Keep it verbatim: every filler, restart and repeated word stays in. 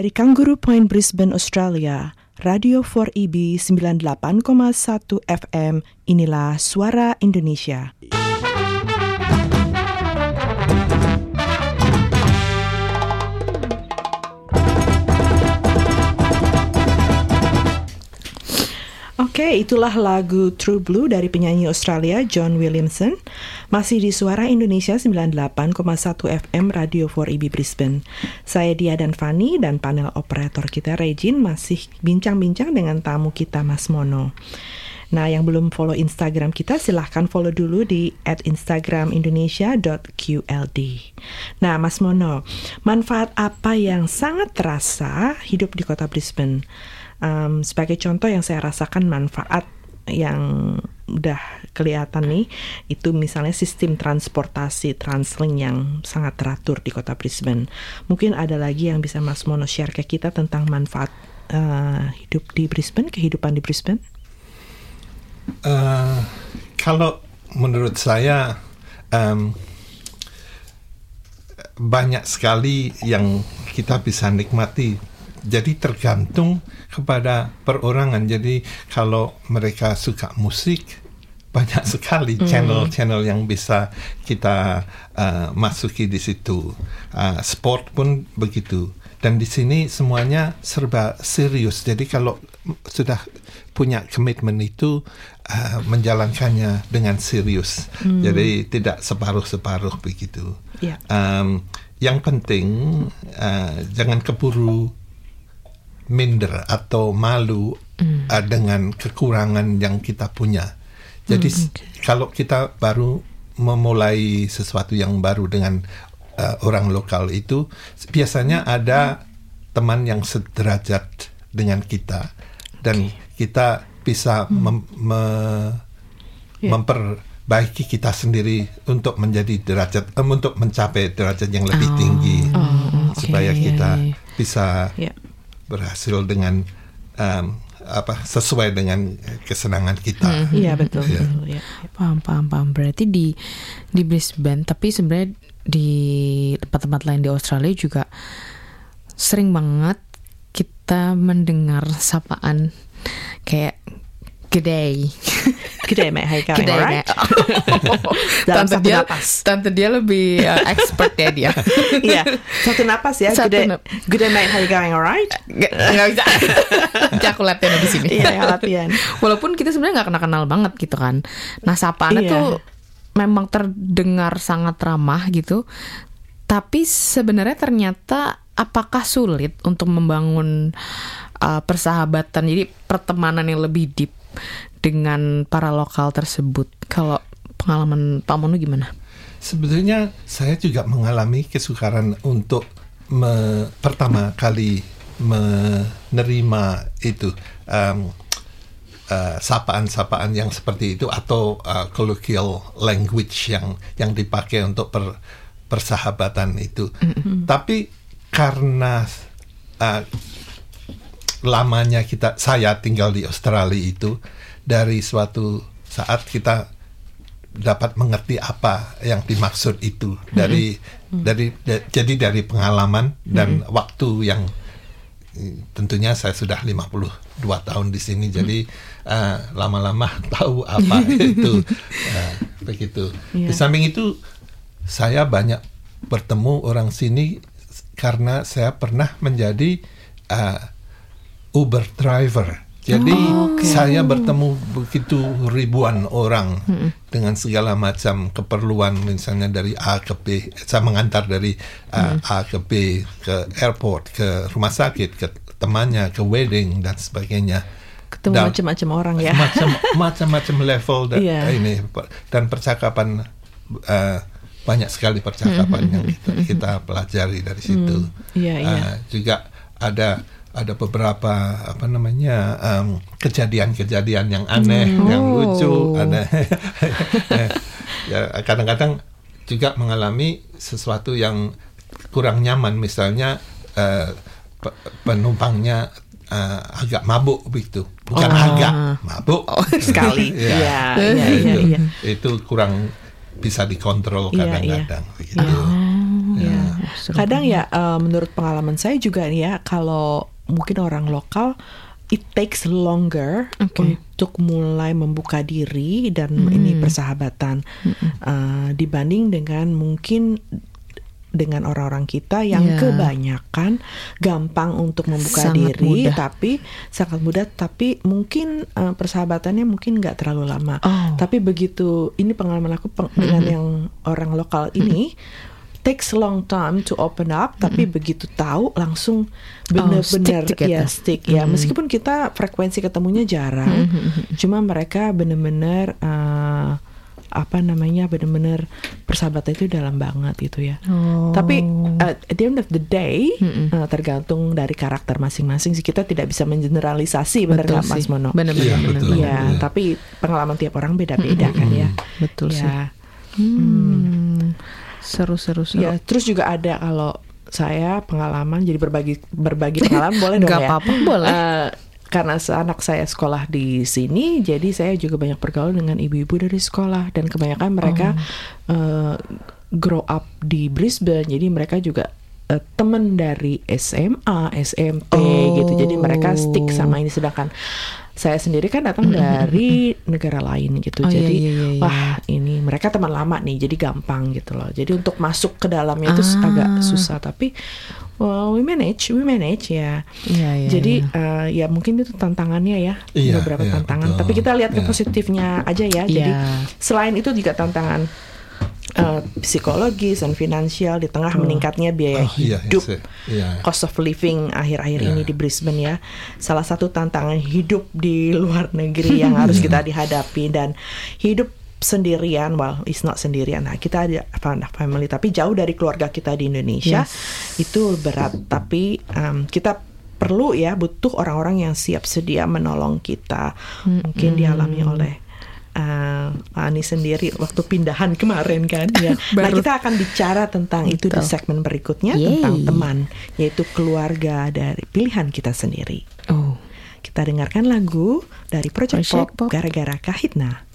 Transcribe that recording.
Dari Kangaroo Point, Brisbane, Australia, Radio four E B sembilan puluh delapan koma satu F M, inilah Suara Indonesia. Oke, itulah lagu True Blue dari penyanyi Australia John Williamson. Masih di Suara Indonesia sembilan puluh delapan koma satu F M Radio four E B Brisbane. Saya Dia dan Fanny dan panel operator kita Regine masih bincang-bincang dengan tamu kita Mas Mono. Nah, yang belum follow Instagram kita silahkan follow dulu di at instagram indonesia dot q l d. Nah, Mas Mono, manfaat apa yang sangat terasa hidup di kota Brisbane? Um, sebagai contoh yang saya rasakan manfaat yang udah kelihatan nih, itu misalnya sistem transportasi Translink yang sangat teratur di kota Brisbane. Mungkin ada lagi yang bisa Mas Mono share ke kita tentang manfaat uh, hidup di Brisbane, kehidupan di Brisbane? Uh, kalau menurut saya um, banyak sekali yang kita bisa nikmati. Jadi tergantung kepada perorangan. Jadi kalau mereka suka musik, banyak sekali mm. channel-channel yang bisa kita uh, masuki di situ. Uh, sport pun begitu. Dan di sini semuanya serba serius. Jadi kalau sudah punya komitmen itu, uh, menjalankannya dengan serius. Mm. Jadi tidak separuh-separuh begitu. Yeah. Um, yang penting uh, jangan keburu minder atau malu mm. uh, dengan kekurangan yang kita punya. Jadi mm, okay. kalau kita baru memulai sesuatu yang baru dengan uh, orang lokal itu, biasanya ada teman yang sederajat dengan kita dan okay. kita bisa mm. mem- me- yeah. memperbaiki kita sendiri untuk menjadi derajat, um, untuk mencapai derajat yang lebih oh. tinggi oh, okay. supaya kita yeah, yeah. bisa yeah. berhasil dengan um, apa sesuai dengan kesenangan kita. Iya hmm, betul. Ya. betul ya. Paham paham paham. Berarti di di Brisbane, tapi sebenarnya di tempat-tempat lain di Australia juga sering banget kita mendengar sapaan kayak g'day. G'day mate, how you going? G'day alright? Dalam tante dia, tante dia lebih uh, expert ya dia. Iya, satu napas ya. G'day, nap- g'day mate, how you going? Alright? Nggak bisa. Nanti aku latihan di sini. Iya, latihan. Walaupun kita sebenarnya nggak kenal-kenal banget gitu kan. Nah, sapaannya iya. tuh memang terdengar sangat ramah gitu. Tapi sebenarnya ternyata apakah sulit untuk membangun uh, persahabatan, jadi pertemanan yang lebih deep dengan para lokal tersebut? Kalau pengalaman Pak Mono gimana? Sebetulnya saya juga mengalami kesukaran untuk me, pertama kali menerima itu um, uh, sapaan-sapaan yang seperti itu atau uh, colloquial language yang yang dipakai untuk per, persahabatan itu. Mm-hmm. Tapi karena uh, lamanya kita saya tinggal di Australia itu, dari suatu saat kita dapat mengerti apa yang dimaksud itu dari mm-hmm. dari da, jadi dari pengalaman dan mm-hmm. waktu yang tentunya saya sudah lima puluh dua tahun di sini, mm-hmm. jadi uh, lama-lama tahu apa itu uh, begitu. Yeah. Di samping itu saya banyak bertemu orang sini karena saya pernah menjadi uh, Uber driver. Jadi oh, okay. saya bertemu begitu ribuan orang hmm. dengan segala macam keperluan, misalnya dari A ke B. Saya mengantar dari uh, hmm. A ke B, ke airport, ke rumah sakit, ke temannya, ke wedding dan sebagainya. Ketemu dan macam-macam orang ya. Macam, macam-macam level dan yeah. ini dan percakapan uh, banyak sekali percakapan hmm. yang kita, kita pelajari dari situ. Hmm. Yeah, yeah. Uh, juga ada ada beberapa apa namanya um, kejadian-kejadian yang aneh, oh. yang lucu, ada ya, kadang-kadang juga mengalami sesuatu yang kurang nyaman, misalnya uh, pe- penumpangnya uh, agak mabuk begitu, bukan oh. agak mabuk oh, sekali, ya, ya, ya, itu, ya, ya. itu kurang bisa dikontrol kadang-kadang, ya, ya. begitu. Oh, Ya. Seru Kadang banget. ya uh, menurut pengalaman saya juga nih ya, kalau mungkin orang lokal it takes longer Okay. untuk mulai membuka diri dan Hmm. ini persahabatan uh, dibanding dengan mungkin dengan orang-orang kita yang Yeah. kebanyakan gampang untuk membuka Sangat diri, mudah. tapi sangat mudah, tapi mungkin uh, persahabatannya mungkin nggak terlalu lama. Oh. Tapi begitu, ini pengalaman aku peng- dengan yang orang lokal ini, takes long time to open up, tapi begitu tahu langsung benar-benar stick together. ya stick ya. Mm. Meskipun kita frekuensi ketemunya jarang, cuma mereka benar-benar uh, apa namanya benar-benar persahabatan itu dalam banget gitu ya. Oh. Tapi uh, at the end of the day Mm-mm. uh, tergantung dari karakter masing-masing sih, kita tidak bisa mengeneralisasi, benar Betul nggak Mas sih. Mono? Benar-benar. Iya, benar. betul. Iya, Iya. tapi pengalaman tiap orang beda-beda kan ya. Betul sih. Ya. Hmm. Seru-seru seru. Ya, terus juga ada kalau saya pengalaman, jadi berbagi berbagi pengalaman boleh dong Nggak ya? apa-apa, boleh. Eh, karena se- anak saya sekolah di sini, jadi saya juga banyak bergaul dengan ibu-ibu dari sekolah, dan kebanyakan mereka eh, grow up di Brisbane, jadi mereka juga eh, teman dari S M A, S M P Oh. gitu, jadi mereka stick sama ini, sedangkan saya sendiri kan datang dari negara lain gitu, Oh, iya, jadi iya, iya, iya. wah ini mereka teman lama nih, jadi gampang gitu loh. Jadi untuk masuk ke dalamnya itu Ah. agak susah, tapi well, we manage, we manage ya. Iya, iya, Jadi iya. eh, ya mungkin itu tantangannya ya, Iya, beberapa iya, tantangan. betul. Tapi kita lihat ke Iya. positifnya aja ya. Jadi Iya. selain itu juga tantangan eh, psikologis dan finansial di tengah meningkatnya biaya Oh, iya, hidup. iya, iya. Cost of living akhir-akhir Iya. ini di Brisbane ya, salah satu tantangan hidup di luar negeri yang harus kita dihadapi, dan hidup sendirian, well it's not sendirian, nah, kita ada family tapi jauh dari keluarga kita di Indonesia. Yes. Itu berat, tapi um, kita perlu ya, butuh orang-orang yang siap sedia menolong kita. Mungkin dialami oleh Uh, Ani sendiri waktu pindahan kemarin kan ya. Nah, Baru. kita akan bicara tentang itu di Betul. segmen berikutnya, Yeay. tentang teman, yaitu keluarga dari pilihan kita sendiri. Oh. Kita dengarkan lagu dari Project, Project Pop, Pop. Gara-gara Kahitna.